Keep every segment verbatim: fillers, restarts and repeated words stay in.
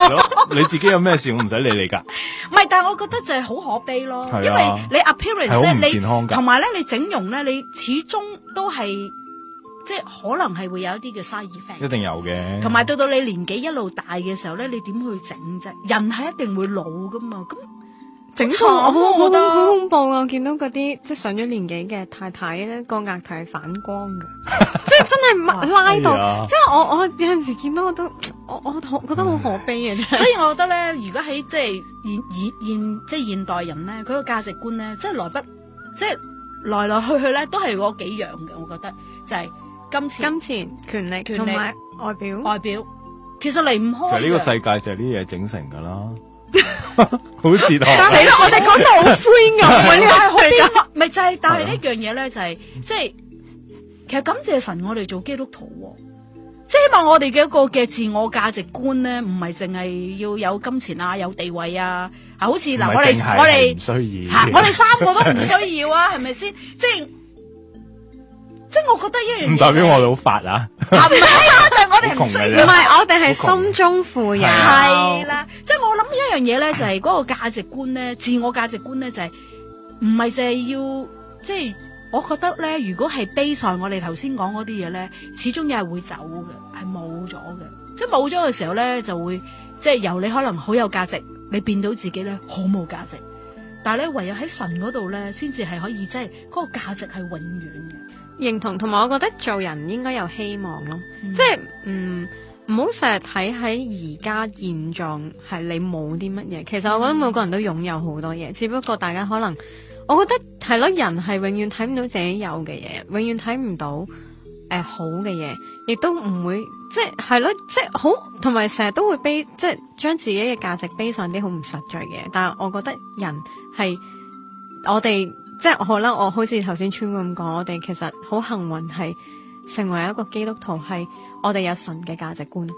你自己有咩事我唔使理你噶。 唔係，但係我覺得就係好可悲咯，因為你 appearance 咧，你同埋咧你整容咧，你始終都係即係可能係會有一啲嘅 side effect， 一定有嘅。 同埋到到你年紀一路大嘅時候咧，你點去整啫？人係一定會老噶嘛，咁。 整到我好好恐怖啊！我見到嗰啲即係上咗年紀嘅太太咧，個額頭係反光嘅，即係真係拉到，哎、即係我我有陣時見到我都我我覺得好可悲嘅啫。 所以我覺得咧，如果喺即係現現現即係現代人咧，佢個價值觀咧，即係來不即係來來去去咧，都係嗰幾樣嘅。我覺得就係金錢、金錢、權力、權力同埋外表、外表，其實離唔開。 其實呢個世界就係呢啲嘢整成噶啦。好哲學，死啦！我哋講到好灰暗，唔係好邊個？咪就係，但係呢樣嘢咧，就係即係，其實感謝神，我哋做基督徒，即係希望我哋嘅一個嘅自我價值觀咧，唔係淨係要有金錢啊，有地位啊，啊，好似嗱，我哋我哋唔需要， 我哋三個都唔需要啊，係咪先？即係。即係我覺得一樣嘢，唔代表我哋好發啊！ 唔係啊，就係我哋唔需要， 唔係我哋係心中富有。 係啦，即係我諗一樣嘢咧，就係嗰個價值觀咧，自我價值觀咧，就係唔係淨係要，即係我覺得咧，如果係 base on我哋頭先講嗰啲嘢咧，始終又係會走嘅，係冇咗嘅。即係冇咗嘅時候咧，就會即係由你可能好有價值，你變到自己咧好冇價值。但係咧，唯有喺神嗰度咧，先至係可以即係嗰個價值係永遠嘅。 認同，同埋我覺得做人應該有希望咯，嗯、即係嗯唔好成日睇喺而家現狀係你冇啲乜嘢。其實我覺得每個人都擁有好多嘢，嗯、只不過大家可能我覺得係咯，人係永遠睇唔到自己有嘅嘢，永遠睇唔到誒、呃、好嘅嘢，亦都唔會即係係咯，即係好同埋成日都會悲即係將自己嘅價值悲上啲好唔實在嘅。但係我覺得人係我哋。即係可能我好似頭先川咁講，我哋其實好幸運係成為一個基督徒，係我哋有神嘅價值觀。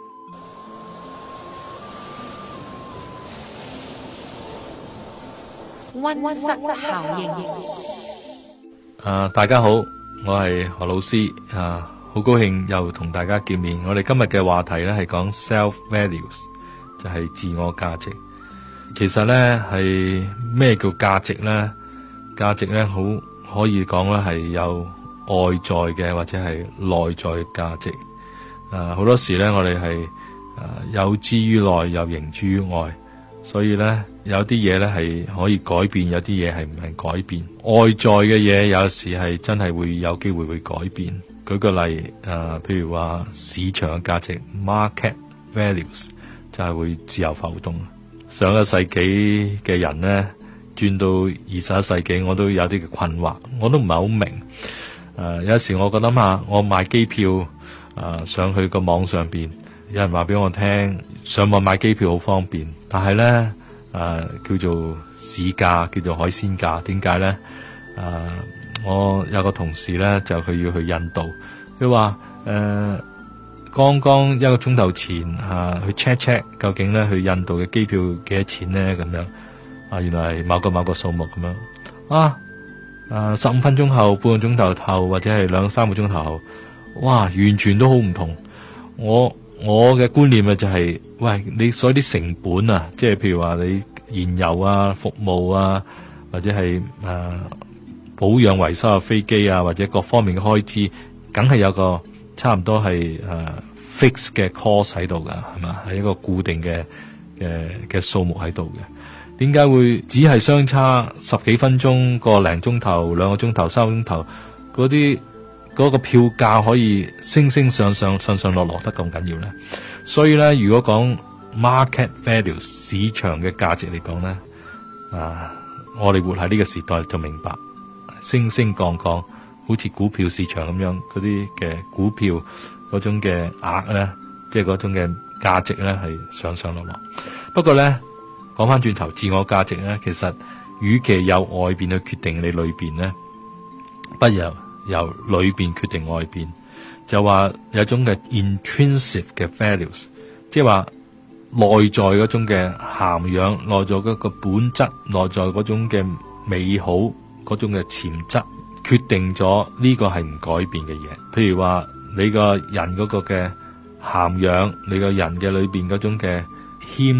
溫室效應。 啊，大家好，我係何老師啊，好高興又同大家見面。我哋今日嘅話題咧係講 self values， 就係自我價值。其實咧係咩叫價值咧？價值咧，好可以講咧係有外在嘅或者係內在嘅價值。啊，好多時咧我哋係啊有之於內，又形之於外。所以咧有啲嘢咧係可以改變，有啲嘢係唔係改變。外在嘅嘢有時係真係會有機會會改變。舉個例，啊，譬如話市場嘅價值 （market values） 就係會自由浮動。上個世紀嘅人咧，轉到二十一世紀，我都有啲嘅困惑，我都唔係好明。誒、呃，有時我覺得下，我買機票誒、呃、上去個網上邊，有人話俾我聽，上網買機票好方便，但係咧誒叫做市價，叫做海鮮價。點解咧？誒、呃，我有個同事咧，就佢要去印度，佢話誒剛剛一個鐘頭前嚇、啊、去 check check 究竟咧去印度嘅機票幾多錢咧咁樣。啊，原來係某個某個數目咁樣啊！啊，十五分鐘後、半個鐘頭後，或者係兩三個鐘頭後，哇，完全都好唔同。我我嘅觀念啊、就係，就係喂，你所有啲成本啊，即係譬如話你燃油啊、服務啊，或者係誒、啊、保養維修嘅飛機啊，或者各方面嘅開支，梗係有個差唔多係誒、啊、fix 嘅 cost 喺度㗎，係嘛？係一個固定嘅嘅嘅數目喺度嘅。點解會只係相差十幾分鐘、個零鐘頭、兩個鐘頭、三個鐘頭嗰啲嗰個票價可以升升上上、上上落落得咁緊要呢？所以咧，如果講 market value 市場嘅價值嚟講咧，啊，我哋活喺呢個時代就明白升升降降，好似股票市場咁樣嗰啲嘅股票嗰種嘅額咧，即係嗰種嘅價值咧係上上落落。不過咧，講翻轉頭，自我價值咧，其實與其由外邊去決定你裏邊咧，不如由由裏邊決定外邊。就話有一種嘅 intrinsic 嘅 values， 即係話內在嗰種嘅涵養，內在嗰個本質，內在嗰種嘅美好，嗰種嘅潛質，決定咗呢個係唔改變嘅嘢。譬如話你個人嗰個嘅涵養，你個人嘅裏邊嗰種嘅謙